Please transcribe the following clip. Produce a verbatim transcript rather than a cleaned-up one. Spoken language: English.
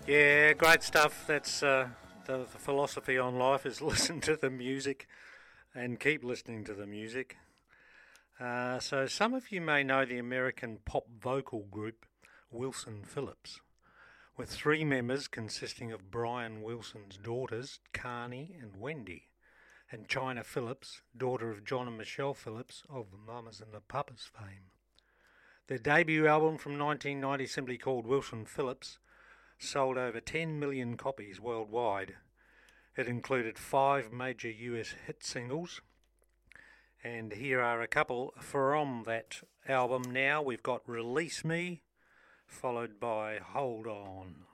Yeah, great stuff. That's uh, the, the philosophy on life is listen to the music and keep listening to the music. Uh, so some of you may know the American pop vocal group Wilson Phillips, with three members consisting of Brian Wilson's daughters, Carney and Wendy, and China Phillips, daughter of John and Michelle Phillips of the Mamas and the Papas fame. Their debut album from nineteen ninety, simply called Wilson Phillips, sold over ten million copies worldwide. It included five major U S hit singles, and here are a couple from that album now. We've got Release Me, followed by Hold On.